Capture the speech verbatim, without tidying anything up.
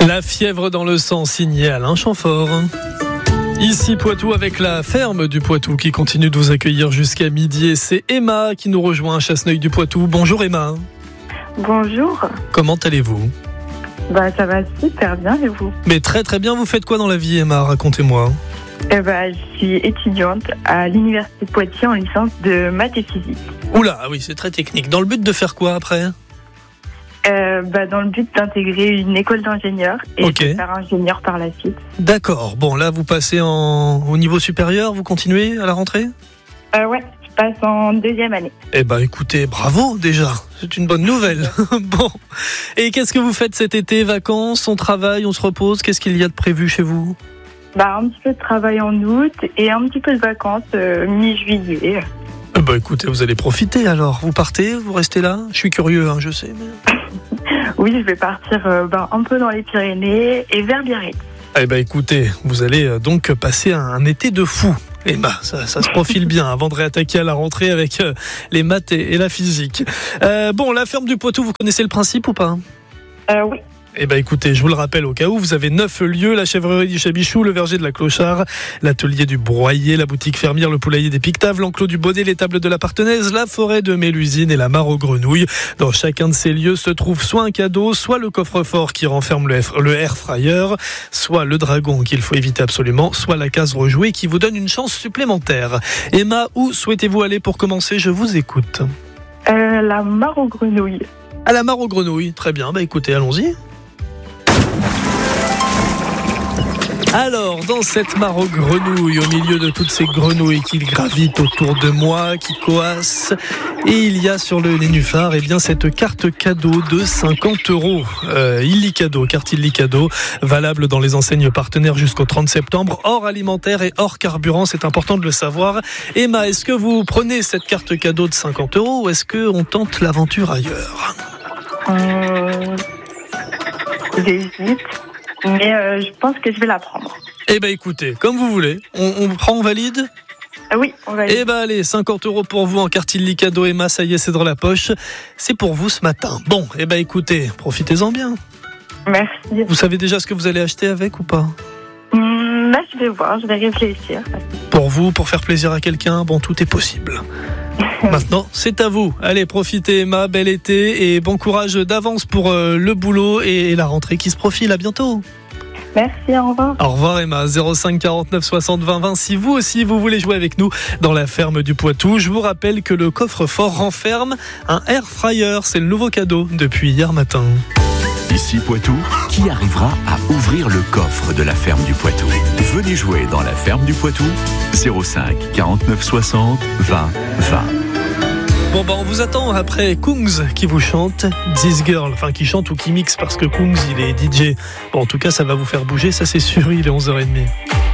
La fièvre dans le sang, signé Alain Chamfort. Ici Poitou avec la ferme du Poitou qui continue de vous accueillir jusqu'à midi. Et c'est Emma qui nous rejoint à Chasseneuil du Poitou. Bonjour Emma. Bonjour. Comment allez-vous ? Bah ça va super bien et vous ? Mais très très bien, vous faites quoi dans la vie Emma ? Racontez-moi. Eh bah, je suis étudiante à l'université de Poitiers en licence de maths et physique. Oula, oui c'est très technique. Dans le but de faire quoi après ? Euh, bah, dans le but d'intégrer une école d'ingénieur et okay. de faire ingénieur par la suite. D'accord, bon là vous passez en... au niveau supérieur, vous continuez à la rentrée ? euh, Ouais, je passe en deuxième année. Eh ben écoutez, bravo déjà, c'est une bonne nouvelle. Bon, et qu'est-ce que vous faites cet été ? Vacances, on travaille, on se repose, qu'est-ce qu'il y a de prévu chez vous ? Bah, un petit peu de travail en août et un petit peu de vacances euh, mi-juillet. Eh ben écoutez, vous allez profiter alors, vous partez, vous restez là ? Je suis curieux, hein, je sais. Mais... Oui, je vais partir euh, bah, un peu dans les Pyrénées et vers Biarritz. Eh ben écoutez, vous allez donc passer un, un été de fou. Emma, ça, ça se profile bien avant de réattaquer à la rentrée avec euh, les maths et, et la physique. Euh, bon, la ferme du Poitou, vous connaissez le principe ou pas ? euh, Oui. Eh ben écoutez, je vous le rappelle au cas où, vous avez neuf lieux, la chèvrerie du Chabichou, le verger de la Clochard, l'atelier du Broyer, la boutique fermière, le poulailler des Pictaves, l'enclos du Bonnet, l'étable de la Partenaise, la forêt de Mélusine et la mare aux grenouilles. Dans chacun de ces lieux se trouve soit un cadeau, soit le coffre-fort qui renferme le, F- le air fryer, soit le dragon qu'il faut éviter absolument, soit la case rejouée qui vous donne une chance supplémentaire. Emma, où souhaitez-vous aller pour commencer ? Je vous écoute. Euh, la mare aux grenouilles. À la mare aux grenouilles, très bien, bah écoutez, allons-y. Alors, dans cette mare aux grenouilles, au milieu de toutes ces grenouilles qui gravitent autour de moi, qui coassent, et il y a sur le nénuphar, eh bien, cette carte cadeau de cinquante euros. Euh, Illicado, carte Illicado, valable dans les enseignes partenaires jusqu'au trente septembre, hors alimentaire et hors carburant, c'est important de le savoir. Emma, est-ce que vous prenez cette carte cadeau de cinquante euros ou est-ce qu'on tente l'aventure ailleurs ? euh, J'hésite. Mais euh, je pense que je vais la prendre. Eh ben écoutez, comme vous voulez. On, on prend, on valide ? Ah oui, on valide. Eh ben allez, cinquante euros pour vous en carte Illicado, Emma, ça y est, c'est dans la poche. C'est pour vous ce matin. Bon, eh ben écoutez, profitez-en bien. Merci. Vous savez déjà ce que vous allez acheter avec ou pas ? Mmh, là, je vais voir, je vais réfléchir. Pour vous, pour faire plaisir à quelqu'un, bon, tout est possible. Maintenant, c'est à vous. Allez, profitez Emma, bel été et bon courage d'avance pour euh, le boulot et la rentrée qui se profile. À bientôt. Merci, au revoir. Au revoir Emma, zéro cinq quarante-neuf soixante vingt vingt. Si vous aussi vous voulez jouer avec nous dans la ferme du Poitou, je vous rappelle que le coffre-fort renferme un air fryer. C'est le nouveau cadeau depuis hier matin. Ici Poitou, qui arrivera à ouvrir le coffre de la ferme du Poitou ? Venez jouer dans la ferme du Poitou, zéro cinq quarante-neuf soixante vingt vingt. Bon bah on vous attend après Kungs qui vous chante This Girl, enfin qui chante ou qui mixe parce que Kungs il est D J. Bon en tout cas ça va vous faire bouger, ça c'est sûr, il est onze heures trente.